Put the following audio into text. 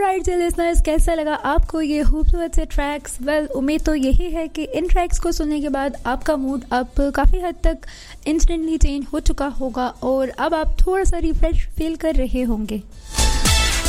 Alright जी listeners, कैसा लगा आपको ये खूबसूरत से ट्रैक्स? वेल, उम्मीद तो यही है कि इन ट्रैक्स को सुनने के बाद आपका मूड अब काफ़ी हद तक इंस्टेंटली चेंज हो चुका होगा और अब आप थोड़ा सा रिफ्रेश फील कर रहे होंगे।